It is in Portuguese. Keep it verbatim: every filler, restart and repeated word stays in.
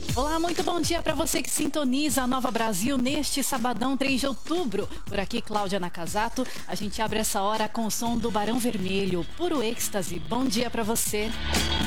Olá, muito bom dia para você que sintoniza a Nova Brasil neste sabadão três de outubro. Por aqui, Cláudia Nakazato. A gente abre essa hora com o som do Barão Vermelho, puro êxtase. Bom dia para você.